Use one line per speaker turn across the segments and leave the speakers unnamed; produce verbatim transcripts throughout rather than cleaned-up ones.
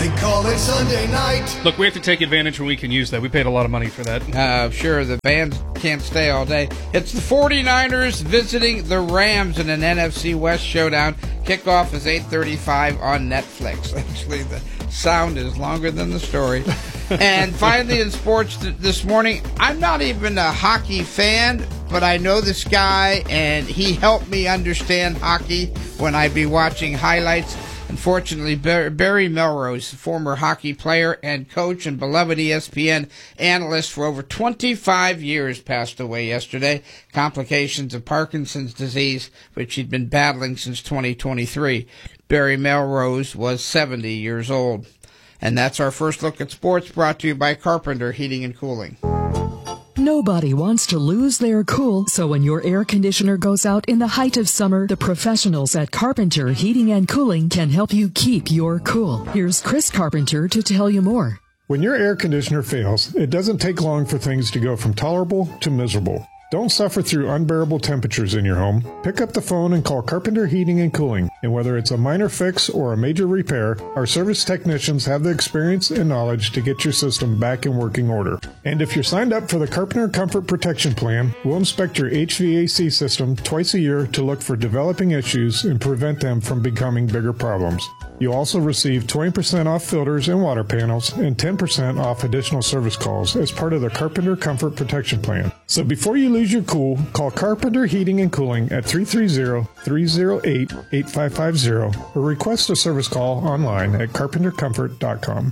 They call it Sunday night.
Look, we have to take advantage when we can use that. We paid a lot of money for that.
Uh, sure, the band can't stay all day. It's the forty-niners visiting the Rams in an N F C West showdown. Kickoff is eight thirty-five on Netflix. Actually, the sound is longer than the story. And finally, in sports th- this morning, I'm not even a hockey fan, but I know this guy, and he helped me understand hockey when I'd be watching highlights. Unfortunately, Barry Melrose, former hockey player and coach and beloved E S P N analyst for over twenty-five years, passed away yesterday. Complications of Parkinson's disease, which he'd been battling since twenty twenty-three. Barry Melrose was seventy years old. And that's our first look at sports, brought to you by Carpenter Heating and Cooling.
Nobody wants to lose their cool, so when your air conditioner goes out in the height of summer, the professionals at Carpenter Heating and Cooling can help you keep your cool. Here's Chris Carpenter to tell you more.
When your air conditioner fails, it doesn't take long for things to go from tolerable to miserable. Don't suffer through unbearable temperatures in your home. Pick up the phone and call Carpenter Heating and Cooling. And whether it's a minor fix or a major repair, our service technicians have the experience and knowledge to get your system back in working order. And if you're signed up for the Carpenter Comfort Protection Plan, we'll inspect your H V A C system twice a year to look for developing issues and prevent them from becoming bigger problems. You'll also receive twenty percent off filters and water panels and ten percent off additional service calls as part of the Carpenter Comfort Protection Plan. So before you lose your cool, call Carpenter Heating and Cooling at three three zero, three zero eight, eight five five zero or request a service call online at carpenter comfort dot com.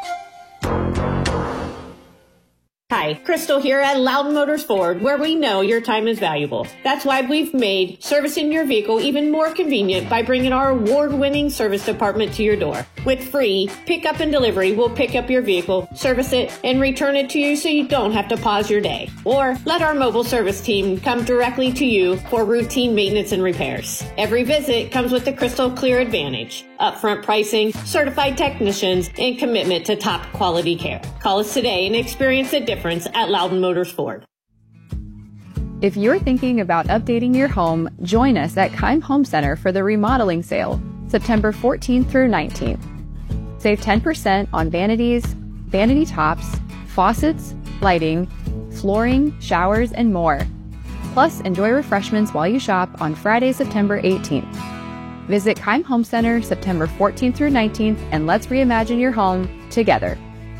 Hi, Crystal here at Loudon Motors Ford, where we know your time is valuable. That's why we've made servicing your vehicle even more convenient by bringing our award-winning service department to your door. With free pickup and delivery, we'll pick up your vehicle, service it, and return it to you so you don't have to pause your day. Or let our mobile service team come directly to you for routine maintenance and repairs. Every visit comes with the Crystal Clear Advantage, upfront pricing, certified technicians, and commitment to top quality care. Call us today and experience the difference at Loudon Motors Ford.
If you're thinking about updating your home, join us at Keim Home Center for the remodeling sale, September fourteenth through nineteenth. Save ten percent on vanities, vanity tops, faucets, lighting, flooring, showers, and more. Plus, enjoy refreshments while you shop on Friday, September eighteenth. Visit Keim Home Center September fourteenth through nineteenth, and let's reimagine your home together.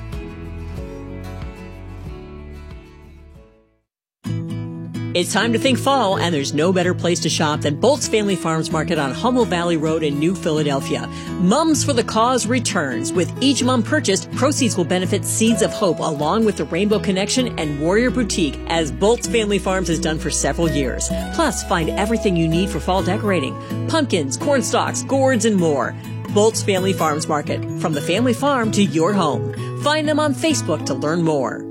It's time to think fall, and there's no better place to shop than Bolt's Family Farms Market on Hummel Valley Road in New Philadelphia. Mums for the Cause returns. With each mum purchased, proceeds will benefit Seeds of Hope, along with the Rainbow Connection and Warrior Boutique, as Bolt's Family Farms has done for several years. Plus, find everything you need for fall decorating: pumpkins, corn stalks, gourds, and more. Bolt's Family Farms Market, from the family farm to your home. Find them on Facebook to learn more.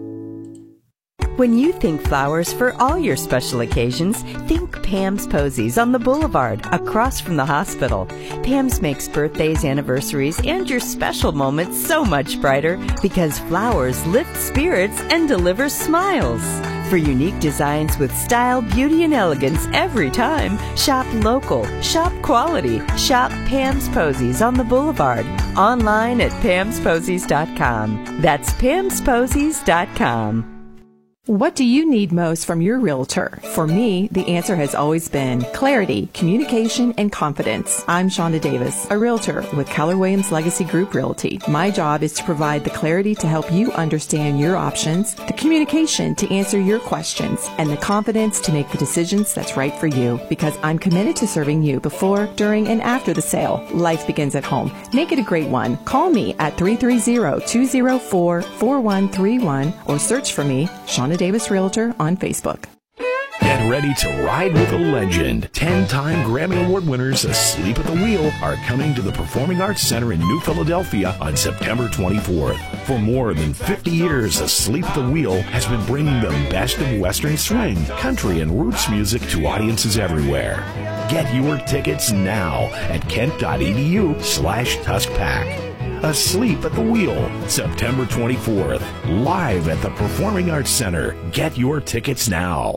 When you think flowers for all your special occasions, think Pam's Posies on the Boulevard, across from the hospital. Pam's makes birthdays, anniversaries, and your special moments so much brighter because flowers lift spirits and deliver smiles. For unique designs with style, beauty, and elegance every time, shop local, shop quality, shop Pam's Posies on the Boulevard. Online at pams posies dot com. That's pams posies dot com.
What do you need most from your realtor? For me, the answer has always been clarity, communication, and confidence. I'm Shonda Davis, a realtor with Keller Williams Legacy Group Realty. My job is to provide the clarity to help you understand your options, the communication to answer your questions, and the confidence to make the decisions that's right for you. Because I'm committed to serving you before, during, and after the sale. Life begins at home. Make it a great one. Call me at three three zero, two zero four, four one three one or search for me, Shonda Davis Realtor, on Facebook.
Get ready to ride with a legend. Ten-time Grammy Award winners Asleep at the Wheel are coming to the Performing Arts Center in New Philadelphia on September twenty-fourth. For more than fifty years, Asleep at the Wheel has been bringing the best of Western swing, country, and roots music to audiences everywhere. Get your tickets now at kent.edu slash tuskpack. Asleep at the Wheel, September twenty-fourth, live at the Performing Arts Center. Get your tickets now.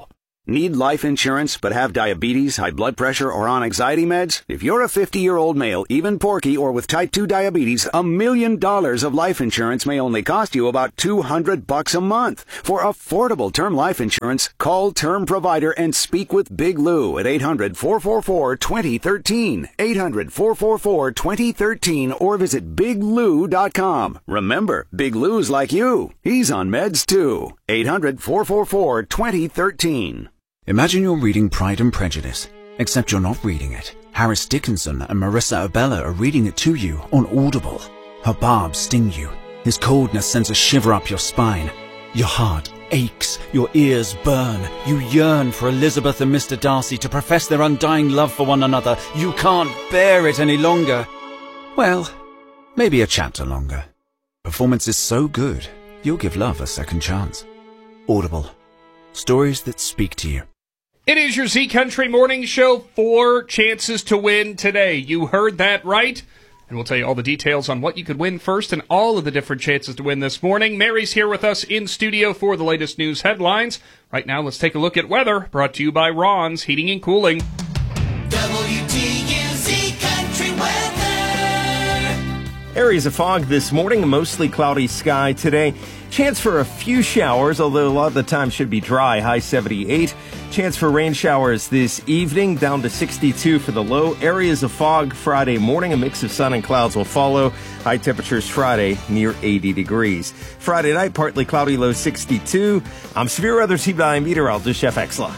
Need life insurance but have diabetes, high blood pressure, or on anxiety meds? If you're a fifty-year-old male, even porky, or with type two diabetes, a million dollars of life insurance may only cost you about two hundred bucks a month. For affordable term life insurance, call Term Provider and speak with Big Lou at eight hundred, four four four, two zero one three, eight hundred, four four four, two zero one three, or visit big lou dot com. Remember, Big Lou's like you. He's on meds too. eight hundred, four four four, two zero one three.
Imagine you're reading Pride and Prejudice, except you're not reading it. Harris Dickinson and Marissa Abella are reading it to you on Audible. Her barbs sting you. His coldness sends a shiver up your spine. Your heart aches, your ears burn. You yearn for Elizabeth and Mister Darcy to profess their undying love for one another. You can't bear it any longer. Well, maybe a chapter longer. Performance is so good, you'll give love a second chance. Audible. Stories that speak to you.
It is your Z Country Morning Show. Four chances to win today. You heard that right. And we'll tell you all the details on what you could win first and all of the different chances to win this morning. Mary's here with us in studio for the latest news headlines. Right now, let's take a look at weather, brought to you by Ron's Heating and Cooling.
W T U Z Country Weather.
Areas of fog this morning, mostly cloudy sky today. Chance for a few showers, although a lot of the time should be dry, high seventy-eight. Chance for rain showers this evening, down to sixty-two for the low. Areas of fog Friday morning, a mix of sun and clouds will follow. High temperatures Friday near eighty degrees. Friday night, partly cloudy, low sixty-two. I'm Severe Weather Team nine meteorologist Jeff Exla.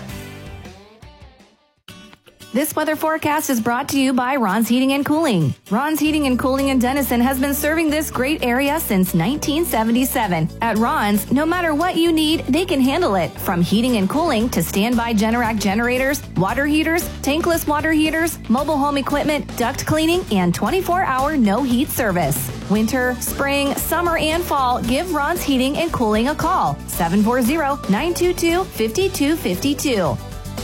This weather forecast is brought to you by Ron's Heating and Cooling. Ron's Heating and Cooling in Denison has been serving this great area since nineteen seventy-seven. At Ron's, no matter what you need, they can handle it. From heating and cooling to standby Generac generators, water heaters, tankless water heaters, mobile home equipment, duct cleaning, and twenty-four hour no heat service. Winter, spring, summer, and fall, give Ron's Heating and Cooling a call. seven four zero, nine two two, five two five two.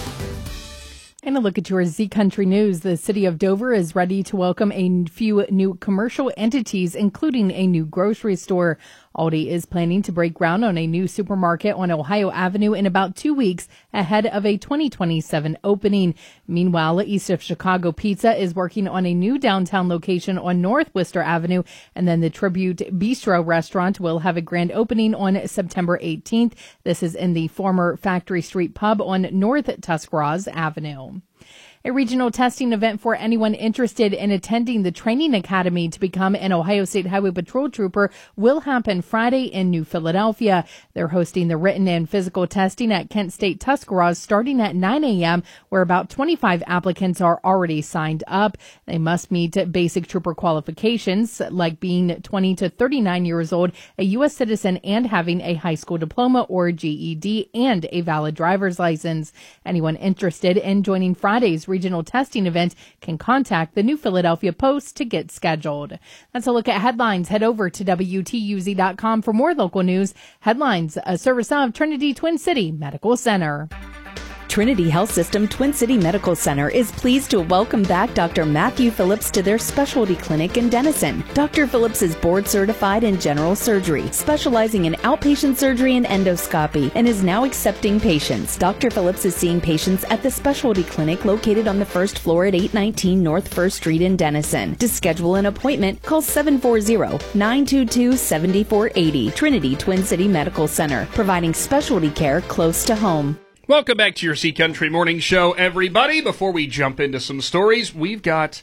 And a look at your Z Country News. The city of Dover is ready to welcome a few new commercial entities, including a new grocery store. Aldi is planning to break ground on a new supermarket on Ohio Avenue in about two weeks ahead of a twenty twenty-seven opening. Meanwhile, East of Chicago Pizza is working on a new downtown location on North Worcester Avenue, and then the Tribute Bistro restaurant will have a grand opening on September eighteenth. This is in the former Factory Street Pub on North Tuscarawas Avenue. A regional testing event for anyone interested in attending the training academy to become an Ohio State Highway Patrol trooper will happen Friday in New Philadelphia. They're hosting the written and physical testing at Kent State Tuscarawas starting at nine a.m., where about twenty-five applicants are already signed up. They must meet basic trooper qualifications like being twenty to thirty-nine years old, a U S citizen, and having a high school diploma or G E D and a valid driver's license. Anyone interested in joining Friday's regional testing event can contact the New Philadelphia Post to get scheduled. That's a look at headlines. Head over to W T U Z dot com for more local news. Headlines, a service of Trinity Twin City Medical Center.
Trinity Health System Twin City Medical Center is pleased to welcome back Doctor Matthew Phillips to their specialty clinic in Denison. Doctor Phillips is board certified in general surgery, specializing in outpatient surgery and endoscopy, and is now accepting patients. Doctor Phillips is seeing patients at the specialty clinic located on the first floor at eight nineteen North First Street in Denison. To schedule an appointment, call seven four zero, nine two two, seven four eight zero. Trinity Twin City Medical Center, providing specialty care close to home.
Welcome back to your Z Country Morning Show, everybody. Before we jump into some stories, we've got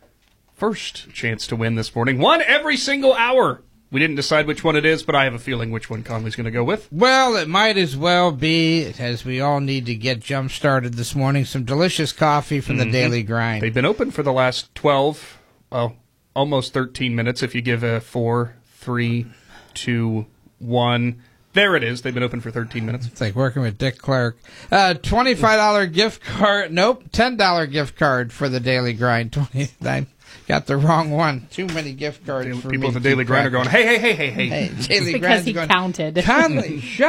first chance to win this morning. One every single hour. We didn't decide which one it is, but I have a feeling which one Conley's going to go with.
Well, it might as well be, as we all need to get jump-started this morning, some delicious coffee from mm-hmm. the Daily Grind.
They've been open for the last twelve, well, almost thirteen minutes if you give a four, three, two, one... There it is. They've been open for thirteen minutes.
It's like working with Dick Clark. Uh, twenty-five dollars gift card. Nope, ten dollars gift card for the Daily Grind. twenty-nine Got the wrong one. Too many gift cards
Daily,
for
people
me
at the Daily Grind are going, hey, hey, hey, hey, hey.
hey Daily
because he going, counted.
Conley, shut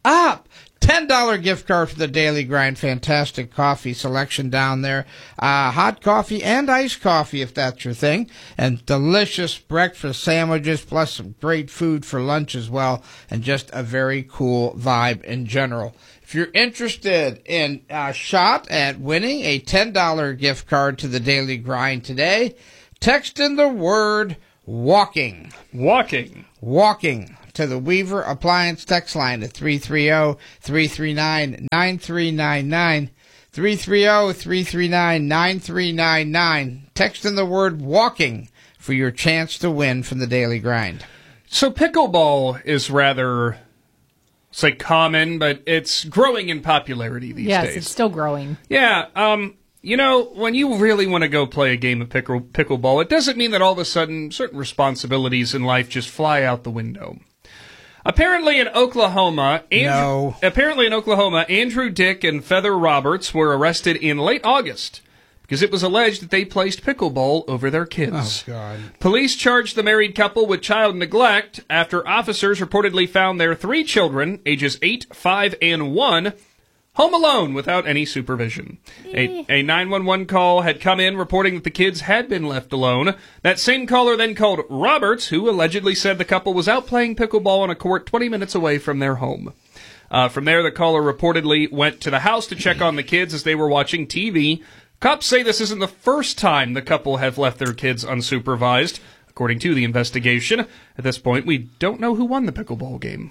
up. ten dollars gift card for the Daily Grind. Fantastic coffee selection down there. Uh, hot coffee and iced coffee, if that's your thing. And delicious breakfast sandwiches, plus some great food for lunch as well. And just a very cool vibe in general. If you're interested in a shot at winning a ten dollars gift card to the Daily Grind today, text in the word walking.
Walking.
Walking. To the Weaver Appliance text line at three three zero, three three nine, nine three nine nine, three three zero, three three nine, nine three nine nine. Text in the word walking for your chance to win from the Daily Grind.
So pickleball is rather, it's like common, but it's growing in popularity these
yes,
days.
it's still growing.
Yeah, um, you know, when you really want to go play a game of pickle, pickleball, it doesn't mean that all of a sudden certain responsibilities in life just fly out the window. Apparently in Oklahoma, Andrew,
no.
apparently in Oklahoma, Andrew Dick and Feather Roberts were arrested in late August because it was alleged that they placed pickleball over their kids.
Oh, God.
Police charged the married couple with child neglect after officers reportedly found their three children, ages eight, five, and one, home alone without any supervision. A, a nine one one call had come in reporting that the kids had been left alone. That same caller then called Roberts, who allegedly said the couple was out playing pickleball on a court twenty minutes away from their home. Uh, from there, the caller reportedly went to the house to check on the kids as they were watching T V. Cops say this isn't the first time the couple have left their kids unsupervised, according to the investigation. At this point, we don't know who won the pickleball game.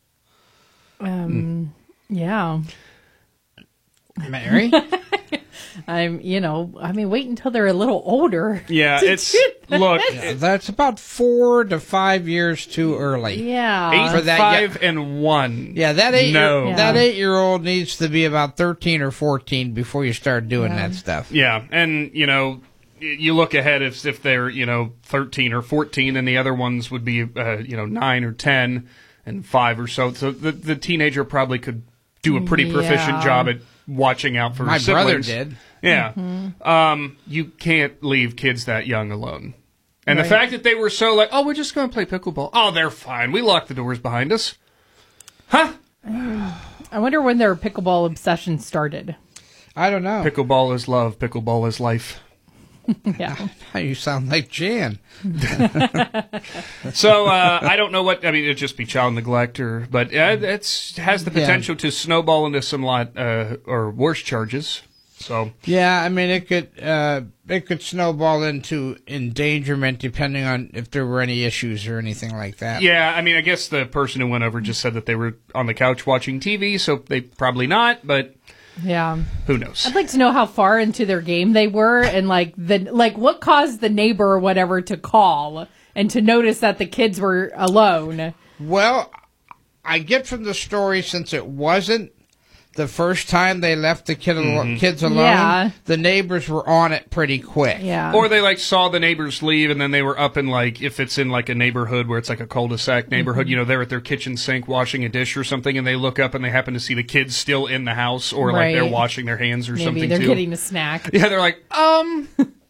Um, hmm. Yeah.
Mary?
I'm, you know, I mean, wait until they're a little older.
Yeah, it's, look.
Yeah, that's about four to five years too early.
Yeah.
Eight,
For that,
five,
yeah,
and one.
Yeah, that eight,
no.
year, that eight-year-old needs to be about thirteen or fourteen before you start doing
Yeah.
that stuff.
Yeah, and, you know, y- you look ahead if, if they're, you know, thirteen or fourteen, and the other ones would be, uh, you know, nine or ten and five or so. So the, the teenager probably could do a pretty proficient
Yeah.
job at watching out for
My
siblings.
brother did.
Yeah.
Mm-hmm.
Um, you can't leave kids that young alone. And
Right.
the fact that they were so like, oh, we're just going to play pickleball. Oh, they're fine. We locked the doors behind us. Huh?
I wonder when their pickleball obsession started.
I don't know.
Pickleball is love. Pickleball is life.
Yeah.
Now you sound like Jan.
So uh, I don't know what I mean. It'd just be child neglect, or but uh, it's has the
Yeah.
potential to snowball into some lot uh, or worse charges. So
Yeah, I mean it could uh, it could snowball into endangerment depending on if there were any issues or anything like that.
yeah, I mean, I guess the person who went over just said that they were on the couch watching T V, so they probably not. But
Yeah.
who knows?
I'd like to know how far into their game they were and like the like what caused the neighbor or whatever to call and to notice that the kids were alone.
Well, I get from the story since it wasn't the first time they left the kid al-
Mhm.
kids alone,
Yeah.
the neighbors were on it pretty quick.
Yeah.
Or they like saw the neighbors leave, and then they were up in like if it's in like a neighborhood where it's like a cul-de-sac neighborhood,
Mhm.
you know, they're at their kitchen sink washing a dish or something, and they look up and they happen to see the kids still in the house, or like they're
Right.
washing their hands or
Maybe
something
they're
too.
getting a snack.
Yeah, they're like, um,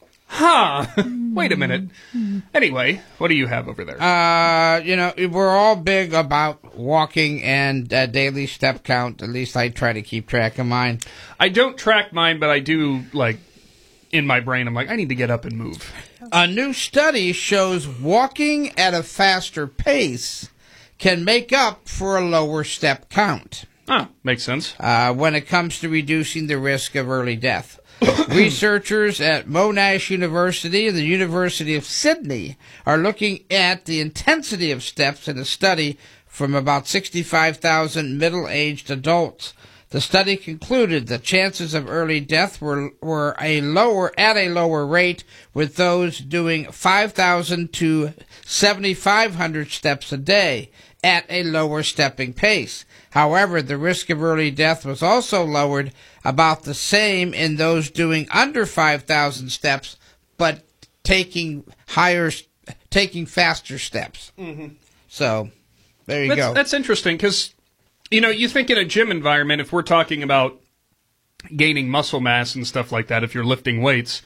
huh. Wait a minute. Anyway, what do you have over there?
Uh, you know, we're all big about walking and uh, daily step count. At least I try to keep track of mine.
I don't track mine, but I do, like, in my brain, I'm like, I need to get up and move.
A new study shows walking at a faster pace can make up for a lower step count.
Ah, makes sense.
Uh, when it comes to reducing the risk of early death. Researchers at Monash University and the University of Sydney are looking at the intensity of steps in a study from about sixty-five thousand middle-aged adults. The study concluded that chances of early death were were a lower at a lower rate with those doing five thousand to seventy-five hundred steps a day at a lower stepping pace. However, the risk of early death was also lowered about the same in those doing under five thousand steps, but taking higher, taking faster steps.
Mm-hmm.
So, there you
that's,
go.
That's interesting, because, you know, you think in a gym environment, if we're talking about gaining muscle mass and stuff like that, if you're lifting weights,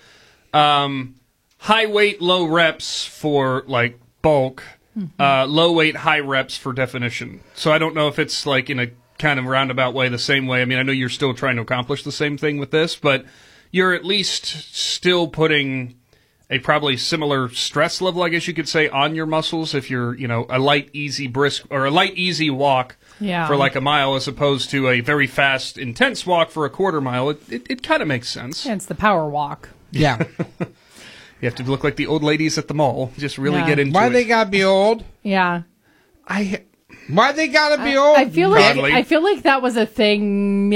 um, high weight, low reps for, like, bulk,
Mhm.
uh, low weight, high reps for definition. So I don't know if it's, like, in a kind of roundabout way the same way. I mean, I know you're still trying to accomplish the same thing with this, but you're at least still putting a probably similar stress level, I guess you could say, on your muscles if you're, you know, a light, easy, brisk, or a light, easy walk
yeah.
for like a mile as opposed to a very fast, intense walk for a quarter mile. It, it, it kind of makes sense.
Yeah, it's the power walk.
Yeah.
You have to look like the old ladies at the mall. Just really
Yeah.
get into
Why
it.
they gotta be old?
Yeah.
I...
Why they gotta be
I,
old?
I feel like
Godly.
I feel like that was a thing